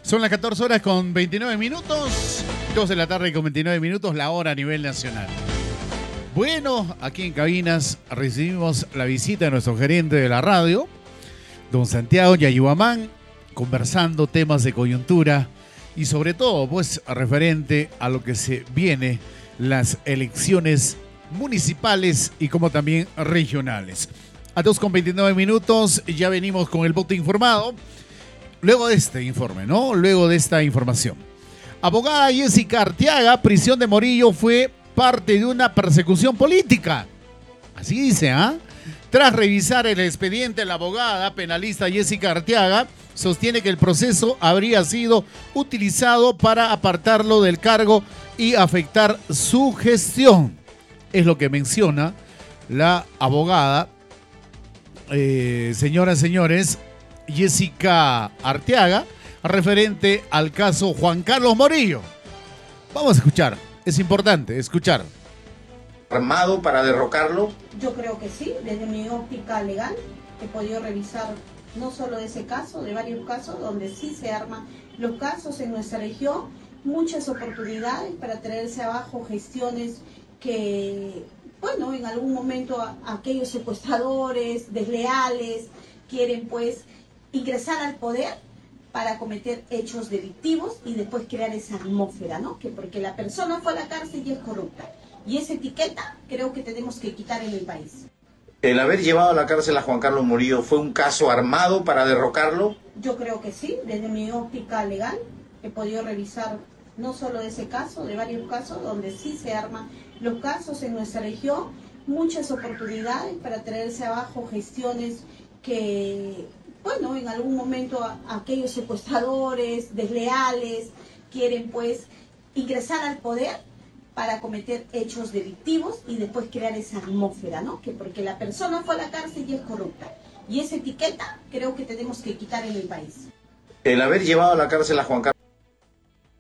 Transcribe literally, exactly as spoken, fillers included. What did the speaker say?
Son las catorce horas con veintinueve minutos, dos de la tarde con veintinueve minutos, la hora a nivel nacional. Bueno, aquí en Cabinas recibimos la visita de nuestro gerente de la radio, don Santiago Yayuamán, conversando temas de coyuntura y sobre todo, pues, referente a lo que se viene, las elecciones municipales y como también regionales. A dos con veintinueve minutos, ya venimos con el voto informado. Luego de este informe, ¿no? Luego de esta información. Abogada Jessica Arteaga, prisión de Morillo fue parte de una persecución política. Así dice, ¿ah? ¿eh? Tras revisar el expediente, la abogada penalista Jessica Arteaga sostiene que el proceso habría sido utilizado para apartarlo del cargo y afectar su gestión. Es lo que menciona la abogada, eh, señoras y señores, Jessica Arteaga, referente al caso Juan Carlos Morillo. Vamos a escuchar, es importante escuchar. ¿Armado para derrocarlo? Yo creo que sí, desde mi óptica legal he podido revisar no solo de ese caso, de varios casos donde sí se arman los casos en nuestra región, muchas oportunidades para traerse abajo gestiones que, bueno, en algún momento a, a aquellos secuestradores, desleales, quieren pues ingresar al poder para cometer hechos delictivos y después crear esa atmósfera, ¿no? Que porque la persona fue a la cárcel y es corrupta. Y esa etiqueta creo que tenemos que quitar en el país. ¿El haber llevado a la cárcel a Juan Carlos Morillo fue un caso armado para derrocarlo? Yo creo que sí, desde mi óptica legal he podido revisar no solo de ese caso, de varios casos donde sí se arman los casos en nuestra región, muchas oportunidades para traerse abajo gestiones que, bueno, en algún momento a, a aquellos secuestradores, desleales, quieren pues ingresar al poder para cometer hechos delictivos y después crear esa atmósfera, ¿no? Que porque la persona fue a la cárcel y es corrupta. Y esa etiqueta creo que tenemos que quitar en el país. ¿El haber llevado a la cárcel a Juan Carlos